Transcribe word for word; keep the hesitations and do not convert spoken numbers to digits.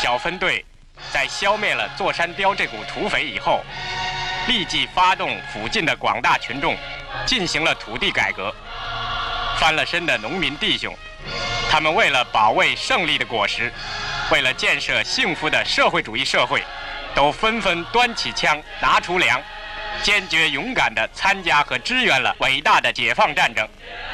小分队在消灭了座山雕这股土匪以后，立即发动附近的广大群众进行了土地改革。翻了身的农民弟兄，他们为了保卫胜利的果实，为了建设幸福的社会主义社会，都纷纷端起枪，拿出粮，坚决勇敢地参加和支援了伟大的解放战争。